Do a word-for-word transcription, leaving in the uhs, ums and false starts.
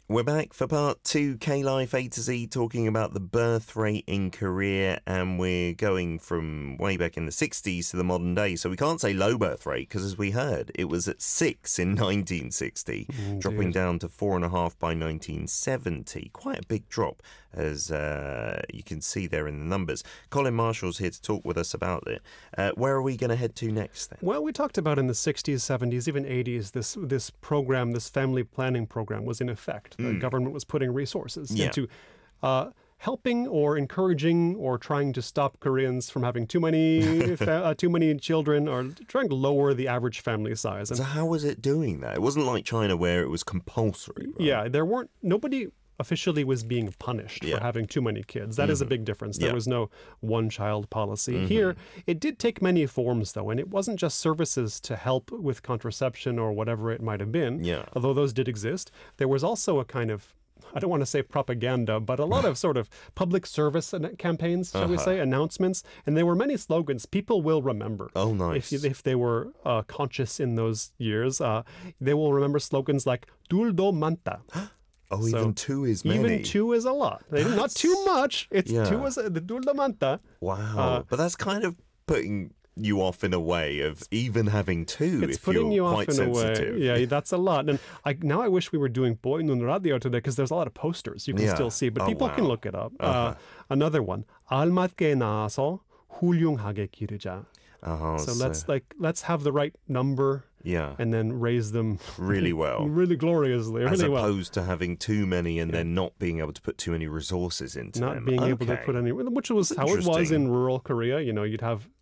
We're back for part two, K-Life A to Z, talking about the birth rate in Korea, and we're going from way back in the sixties to the modern day. So we can't say low birth rate, because as we heard, it was at six in nineteen sixty, Indeed. dropping down to four and a half by nineteen seventy. Quite a big drop, as uh, you can see there in the numbers. Colin Marshall's here to talk with us about it. Uh, where are we going to head to next then? Well, we talked about in the sixties, seventies, even eighties, this this program, this family planning program was in effect. The Mm. government was putting resources Yeah. into uh, helping or encouraging or trying to stop Koreans from having too many fa- uh, too many children, or trying to lower the average family size. And So how was it doing that? It wasn't like China where it was compulsory, right? yeah, there weren't nobody officially was being punished Yeah. for having too many kids. That is a big difference. There Yeah. was no one-child policy. Mhm. Here, it did take many forms, though, and it wasn't just services to help with contraception or whatever it might have been, Yeah. although those did exist. There was also a kind of, I don't want to say propaganda, but a lot of sort of public service an- campaigns, shall we Uh-huh. say, announcements, and there were many slogans people will remember. Oh, If, nice. you, if they were uh, conscious in those years, uh, they will remember slogans like "둘도 많다." Oh, So, even two is many. Even two is a lot. They, not too much. It's Yeah. two is a, the 둘도 많다. Wow. Uh, but that's kind of putting you off in a way of even having two It's if putting you're you off quite in sensitive. a way. Yeah, that's a lot. And I, now I wish we were doing Boinun Radio today, because there's a lot of posters you can Yeah. still see, but Oh, people can wow. look it up. Uh-huh. Uh, another one. 알맞게 낳아서 훌륭하게 기르자. Oh, So let's like let's have the right number yeah, and then raise them really well. really gloriously, As really well. opposed to having too many and then not being able to put too many resources into Not them. being able to Okay. put any, which was how it was Interesting. in rural Korea. You know, you'd have